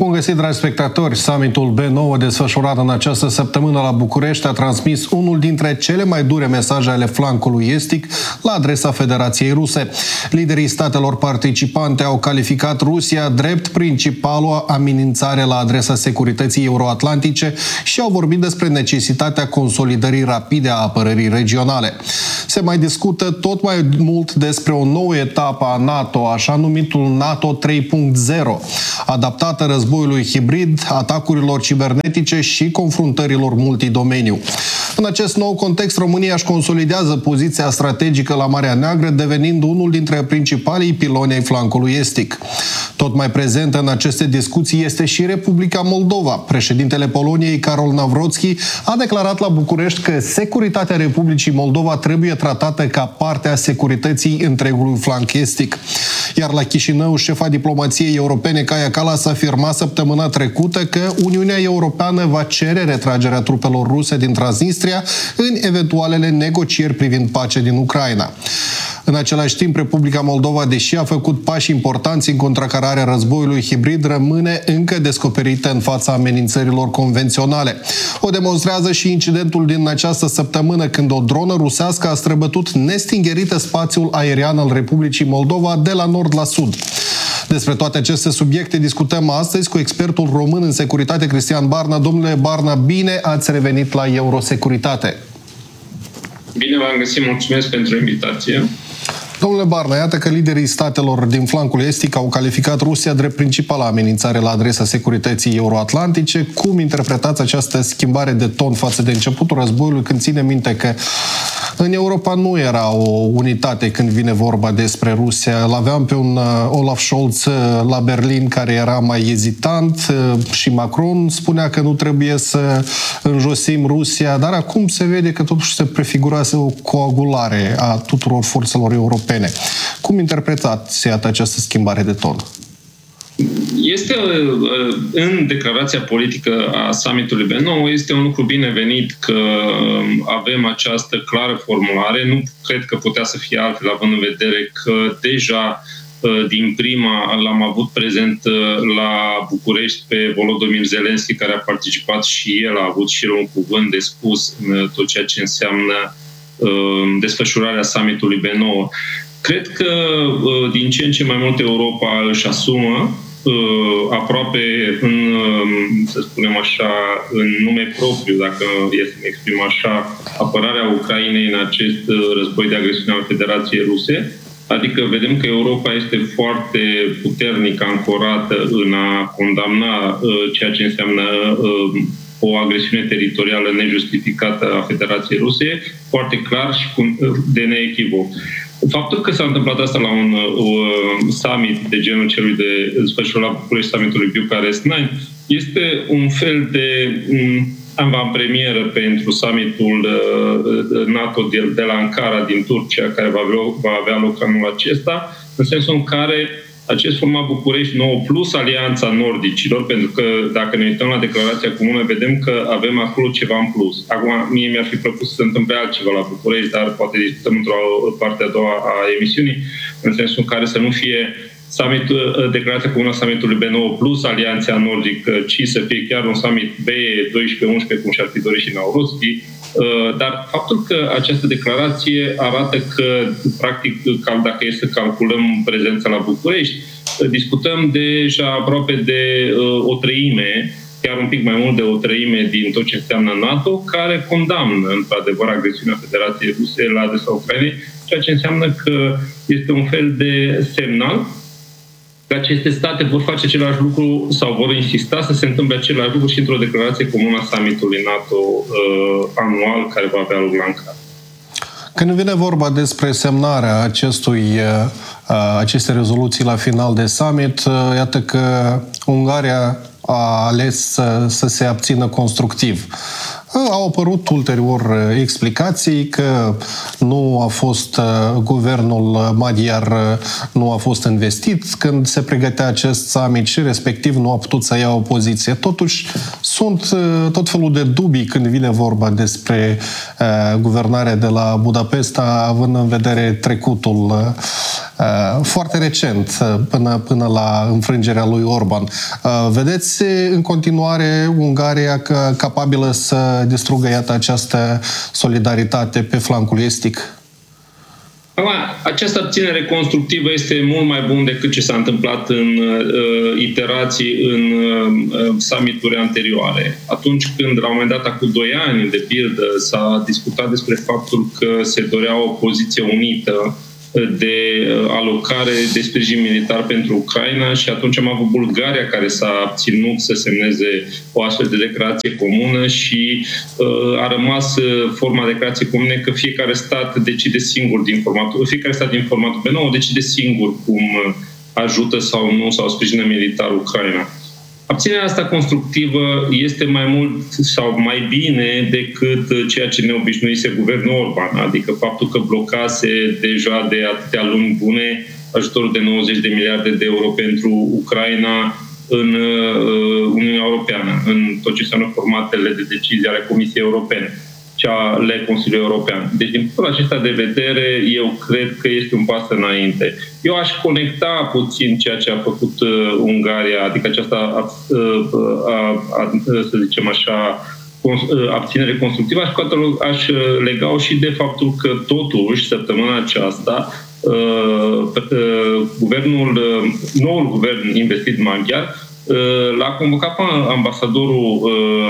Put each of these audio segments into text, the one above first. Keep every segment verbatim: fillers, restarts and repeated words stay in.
Bun găsit, dragi spectatori! Summitul B nouă desfășurat în această săptămână la București a transmis unul dintre cele mai dure mesaje ale flancului estic la adresa Federației Ruse. Liderii statelor participante au calificat Rusia drept principală amenințare la adresa securității euroatlantice și au vorbit despre necesitatea consolidării rapide a apărării regionale. Se mai discută tot mai mult despre o nouă etapă a NATO, așa numitul NATO trei punct zero, adaptată războiului hibrid, atacurilor cibernetice și confruntărilor multidomeniu. În acest nou context, România își consolidează poziția strategică la Marea Neagră, devenind unul dintre principalii piloni ai flancului estic. Tot mai prezent în aceste discuții este și Republica Moldova. Președintele Poloniei, Karol Nawrocki, a declarat la București că securitatea Republicii Moldova trebuie tratată ca parte a securității întregului flanc estic. Iar la Chișinău, șefa diplomației europene, Kaja Kallas, a afirmat săptămâna trecută că Uniunea Europeană va cere retragerea trupelor ruse din Transnistria în eventualele negocieri privind pacea din Ucraina. În același timp, Republica Moldova, deși a făcut pași importanți în contracararea războiului hibrid, rămâne încă descoperită în fața amenințărilor convenționale. O demonstrează și incidentul din această săptămână, când o dronă rusească a străbătut nestingerită spațiul aerian al Republicii Moldova de la nord la sud. Despre toate aceste subiecte discutăm astăzi cu expertul român în securitate, Cristian Barna. Domnule Barna, bine ați revenit la Eurosecuritate! Bine v-am găsit, mulțumesc pentru invitație. Domnule Barna, iată că liderii statelor din flancul estic au calificat Rusia drept principală amenințare la adresa securității euroatlantice. Cum interpretați această schimbare de ton față de începutul războiului, când ține minte că în Europa nu era o unitate când vine vorba despre Rusia? L-aveam pe un Olaf Scholz la Berlin care era mai ezitant și Macron spunea că nu trebuie să înjosim Rusia, dar acum se vede că totuși se prefigurase o coagulare a tuturor forțelor europene. Cum interpretați această schimbare de ton? Este în declarația politică a summitului B nouă, este un lucru binevenit că avem această clară formulare. Nu cred că putea să fie altfel, având în vedere că deja din prima l-am avut prezent la București pe Volodymyr Zelensky, care a participat și el, a avut și el un cuvânt de spus în tot ceea ce înseamnă desfășurarea summitului B nouă. Cred că din ce în ce mai mult Europa își asumă aproape în, să spunem așa, în nume propriu, dacă e să mă exprim așa, apărarea Ucrainei în acest război de agresiune al Federației Ruse. Adică vedem că Europa este foarte puternic ancorată în a condamna ceea ce înseamnă o agresiune teritorială nejustificată a Federației Ruse, foarte clar și de neechivoc. Faptul că s-a întâmplat asta la un uh, summit de genul celui de desfășurat la București, summitului Bucharest nouă, este un fel de um, avantpremieră pentru summitul uh, NATO de, de la Ankara din Turcia, care va avea, va avea loc anul acesta, în sensul în care acest format București nouă plus Alianța Nordicilor, pentru că dacă ne uităm la declarația comună, vedem că avem acolo ceva în plus. Acum, mie mi-ar fi plăcut să se întâmple altceva la București, dar poate discutăm într-o parte a doua a emisiunii, în sensul în care să nu fie summit, declarația comună a summitului B nouă plus Alianța Nordică, ci să fie chiar un summit B doisprezece unsprezece, cum și-ar fi dorit și Nawrocki. Dar faptul că această declarație arată că, practic, dacă e să calculăm prezența la București, discutăm deja aproape de o treime, chiar un pic mai mult de o treime din tot ce înseamnă NATO, care condamnă, într-adevăr, agresiunea Federației Ruse la adresa Ucrainei, ceea ce înseamnă că este un fel de semnal că aceste state vor face același lucru sau vor insista să se întâmple același lucru și într-o declarație comună a summitului NATO uh, anual care va avea loc la Ankara. Când vine vorba despre semnarea acestui, uh, acestei rezoluții la final de summit, uh, iată că Ungaria a ales să, să se abțină constructiv. Au apărut ulterior explicații că nu a fost guvernul maghiar, nu a fost investit când se pregătea acest summit și respectiv nu a putut să ia o poziție. Totuși sunt tot felul de dubii când vine vorba despre guvernarea de la Budapesta, având în vedere trecutul foarte recent până, până la înfrângerea lui Orban. Vedeți în continuare Ungaria capabilă să distrugă, iată, această solidaritate pe flancul estic? Această abținere constructivă este mult mai bun decât ce s-a întâmplat în uh, iterații în uh, summituri anterioare. Atunci când, la un moment dat, acum doi ani, de pildă, s-a discutat despre faptul că se dorea o poziție unită de alocare de sprijin militar pentru Ucraina și atunci am avut Bulgaria care s-a abținut să semneze o astfel de declarație comună și uh, a rămas forma declarației comune că fiecare stat decide singur din formatul, fiecare stat din formatul B nouă decide singur cum ajută sau nu sau sprijină militar Ucraina. Abținerea asta constructivă este mai mult sau mai bine decât ceea ce ne obișnuise guvernul Orban, adică faptul că blocase deja de atâtea luni bune ajutorul de nouăzeci de miliarde de euro pentru Ucraina în Uniunea Europeană, în tot ce înseamnă formatele de decizie ale Comisiei Europene, cea ale Consiliului European. Deci, din punctul acesta de vedere, eu cred că este un pas înainte. Eu aș conecta puțin ceea ce a făcut uh, Ungaria, adică aceasta, uh, uh, uh, să zicem așa, cons- uh, abținere constructivă, aș, aș lega-o și de faptul că, totuși, săptămâna aceasta, uh, uh, guvernul, uh, noul guvern investit maghiar l-a convocat pe ambasadorul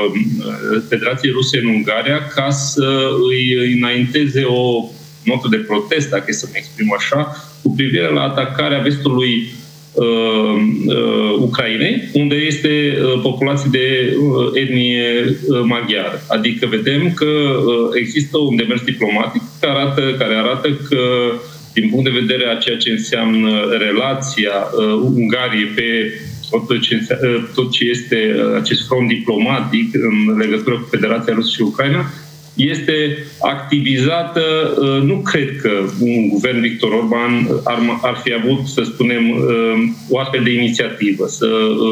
Federației Ruse în Ungaria ca să îi înainteze o notă de protest, dacă e să mă exprim așa, cu privire la atacarea vestului uh, uh, Ucrainei, unde este uh, populație de uh, etnie uh, maghiară. Adică vedem că uh, există un demers diplomatic care arată, care arată că, din punct de vedere a ceea ce înseamnă relația uh, Ungariei pe tot ce, tot ce este acest front diplomatic în legătură cu Federația Rusă și Ucraina, este activizată. Nu cred că un guvern Victor Orban ar, ar fi avut, să spunem, o astfel de inițiativă, să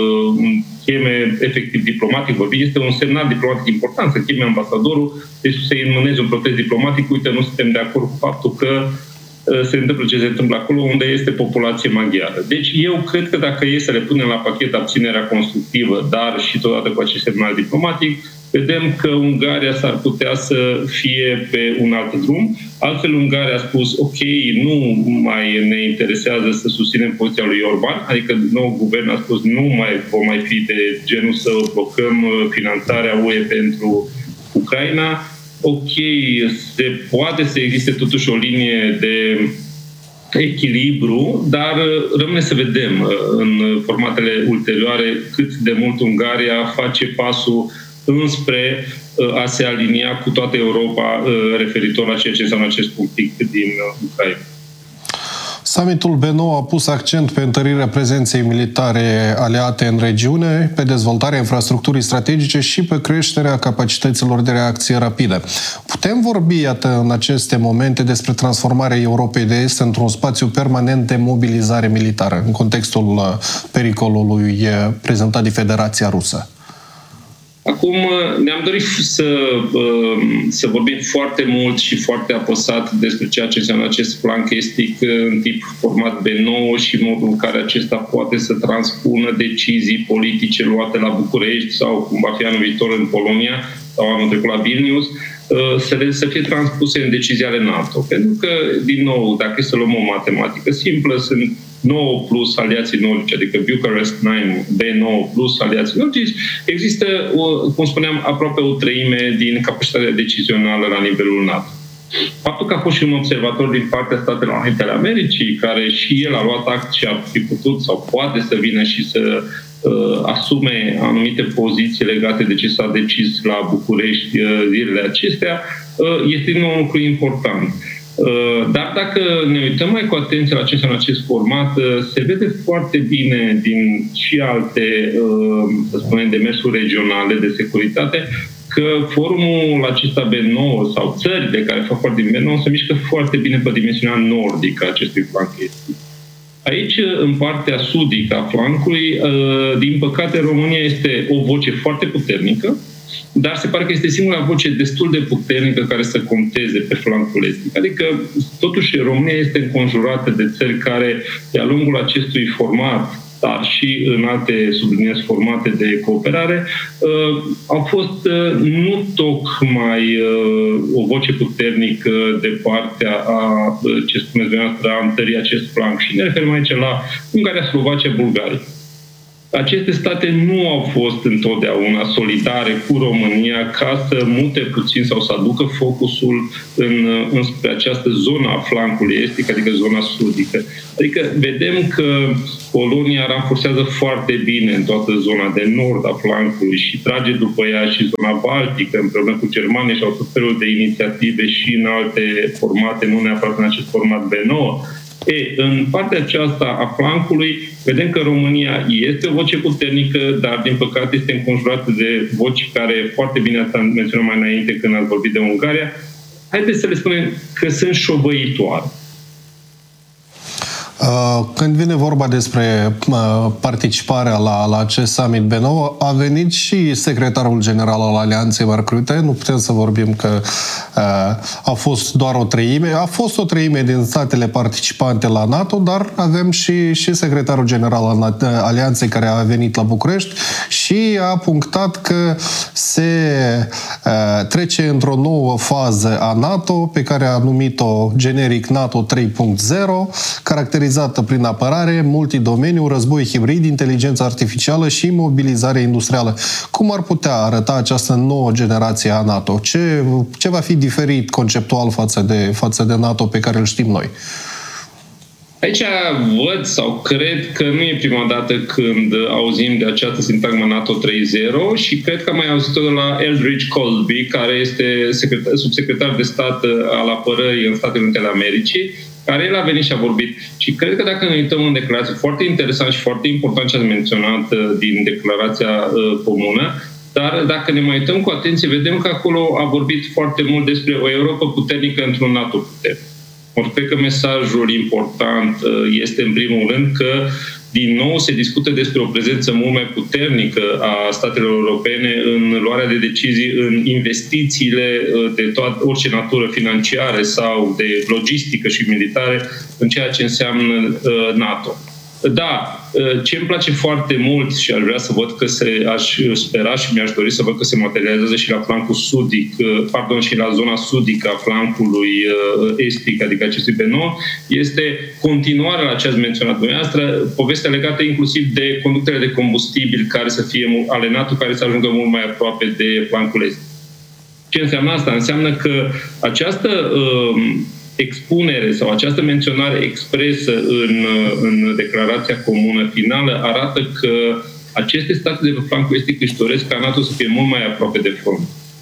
cheme efectiv diplomatic vorbind. Este un semnal diplomatic important să cheme ambasadorul, deci să-i înmâneze un protest diplomatic. Uite, nu suntem de acord cu faptul că se întâmplă ce se întâmplă acolo unde este populație maghiară. Deci eu cred că dacă e să le punem la pachet abținerea constructivă, dar și totodată cu acest semnal diplomatic, vedem că Ungaria s-ar putea să fie pe un alt drum. Altfel, Ungaria a spus, ok, nu mai ne interesează să susținem poziția lui Orban, adică nou guvern a spus, nu mai vom mai fi de genul să blocăm finanțarea U E pentru Ucraina. Ok, se poate să existe totuși o linie de echilibru, dar rămâne să vedem în formatele ulterioare cât de mult Ungaria face pasul înspre a se alinia cu toată Europa referitor la ceea ce înseamnă acest conflict din Ucraina. Summitul B nouă a pus accent pe întărirea prezenței militare aliate în regiune, pe dezvoltarea infrastructurii strategice și pe creșterea capacităților de reacție rapidă. Putem vorbi, iată, în aceste momente despre transformarea Europei de Est într-un spațiu permanent de mobilizare militară, în contextul pericolului prezentat de Federația Rusă? Acum ne-am dorit să, să vorbim foarte mult și foarte apăsat despre ceea ce înseamnă acest flanc estic în tip format B nouă și modul în care acesta poate să transpună decizii politice luate la București sau cum va fi anul viitor în Polonia sau anul trecut la Vilnius, să, să fie transpuse în decizii ale NATO. Pentru că, din nou, dacă e să luăm o matematică simplă, sunt nouă plus aliații nordici, adică Bucharest nouă, B nouă plus aliații nordici, există, o, cum spuneam, aproape o treime din capacitatea decizională la nivelul NATO. Faptul că a fost și un observator din partea Statelor Unite ale Americii, care și el a luat act și ar fi putut sau poate să vină și să uh, asume anumite poziții legate de ce s-a decis la București uh, zilele acestea, uh, este din nou un lucru important. Dar dacă ne uităm mai cu atenție la ce înseamnă acest format, se vede foarte bine din și alte, să spunem, demersuri regionale de securitate, că forumul acesta B nouă sau țările care fac parte din B nouă se mișcă foarte bine pe dimensiunea nordică a acestui flanc estic. Aici, în partea sudică a flancului, din păcate, România este o voce foarte puternică, dar se pare că este singura voce destul de puternică care să conteze pe flancul estic. Adică, totuși, România este înconjurată de țări care, de-a lungul acestui format, dar și în alte sublinieri formate de cooperare, uh, au fost uh, nu tocmai uh, o voce puternică de partea a, uh, ce spuneți dumneavoastră, a întării acest flanc. Și ne referim aici la Ungaria, Slovacia, Bulgaria. Aceste state nu au fost întotdeauna solidare cu România ca să mute puțin sau să aducă focusul în, înspre această zonă a flancului estic, adică zona sudică. Adică vedem că Polonia ranforsează foarte bine în toată zona de nord a flancului și trage după ea și zona baltică împreună cu Germania și au tot felul de inițiative și în alte formate, nu neapărat în acest format B nouă. E, în partea aceasta a flancului, vedem că România este o voce puternică, dar din păcate este înconjurată de voci care, foarte bine ați menționat mai înainte când ați vorbit de Ungaria, haideți să le spunem că sunt șovăitoare. Când vine vorba despre participarea la, la acest summit B nouă, a venit și secretarul general al Alianței Mark Rutte. Nu putem să vorbim că a fost doar o treime. A fost o treime din statele participante la NATO, dar avem și, și secretarul general al Alianței care a venit la București și a punctat că se trece într-o nouă fază a NATO, pe care a numit-o generic NATO trei punct zero, caracterizată prin apărare, multidomeniu, război hibrid, inteligență artificială și mobilizare industrială. Cum ar putea arăta această nouă generație a NATO? Ce, ce va fi diferit conceptual față de, față de NATO pe care îl știm noi? Aici văd sau cred că nu e prima dată când auzim de această sintagmă NATO trei punct zero și cred că am mai auzit-o de la Eldridge Colby, care este secretar, subsecretar de stat al apărării în Statele Unite ale Americii, care el a venit și a vorbit. Și cred că dacă ne uităm în declarație, foarte interesant și foarte important ce ați menționat din declarația comună, dar dacă ne mai uităm cu atenție, vedem că acolo a vorbit foarte mult despre o Europă puternică într-un NATO puternic. Or, cred că mesajul important este, în primul rând, că din nou se discută despre o prezență mult mai puternică a statelor europene în luarea de decizii, în investițiile de toată, orice natură financiare sau de logistică și militare în ceea ce înseamnă NATO. Da, ce îmi place foarte mult și aș vrea să văd că se, aș spera și mi-aș dori să văd că se materializează și la flancul sudic, pardon, și la zona sudică a flancului estic, adică acestui B nouă, este continuarea la ce ați menționat dumneavoastră, povestea legată inclusiv de conductele de combustibil care să fie ale NATO, care să ajungă mult mai aproape de flancul estic. Ce înseamnă asta? Înseamnă că această um, expunere sau această menționare expresă în, în declarația comună finală arată că aceste state de pe flancul estic își doresc ca NATO să fie mult mai aproape de front.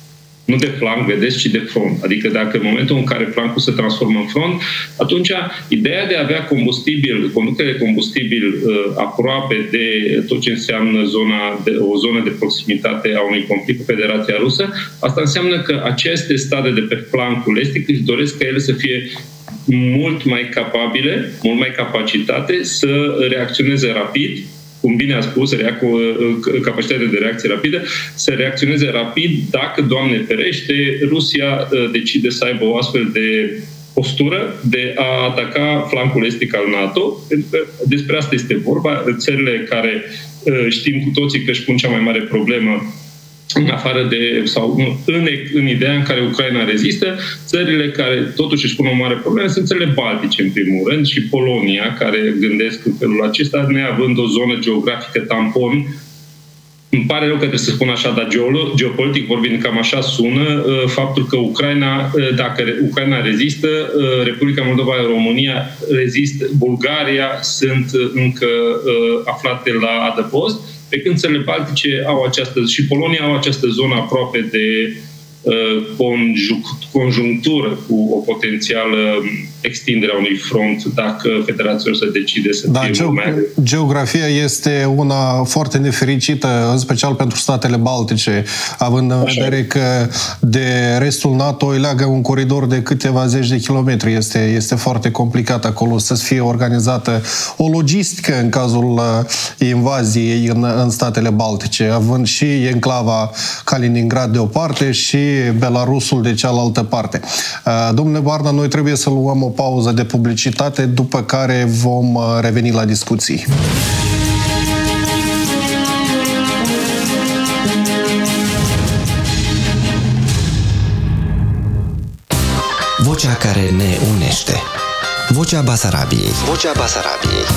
Nu de flanc, vedeți, ci de front. Adică dacă în momentul în care flancul se transformă în front, atunci ideea de a avea combustibil, conductele de combustibil uh, aproape de tot ce înseamnă zona de, o zonă de proximitate a unui conflict cu Federația Rusă, asta înseamnă că aceste state de pe flancul estic își doresc ca ele să fie mult mai capabile, mult mai capacitate să reacționeze rapid, cum bine a spus, capacitatea de reacție rapidă, să reacționeze rapid dacă, Doamne ferește, Rusia decide să aibă o astfel de postură de a ataca flancul estic al NATO. Pentru că despre asta este vorba. Țările care știm cu toții că își pun cea mai mare problemă în afară de, sau în, în ideea în care Ucraina rezistă, țările care totuși își pun o mare problemă sunt țările baltice, în primul rând, și Polonia, care gândesc în felul acesta, neavând o zonă geografică tampon. Îmi pare rău că trebuie să spun așa, dar geopolitic vorbind cam așa sună, faptul că Ucraina, dacă Ucraina rezistă, Republica Moldova, România rezistă, Bulgaria sunt încă aflate la adăpost, pe când țările baltice au această, și Polonia au această zonă aproape de uh, conjunctură cu o potențială extinderea unui front dacă Federația Rusă decide să da, fie ge- mai... geografia este una foarte nefericită, în special pentru statele baltice, având în Așa. vedere că de restul NATO îi leagă un coridor de câteva zeci de kilometri. Este, este foarte complicat acolo să fie organizată o logistică în cazul invaziei în, în statele baltice, având și enclava Kaliningrad de o parte și Belarusul de cealaltă parte. Domnule Varna, noi trebuie să luăm o pauză de publicitate, după care vom reveni la discuții. Vocea care ne unește. Vocea Basarabiei. Vocea Basarabiei.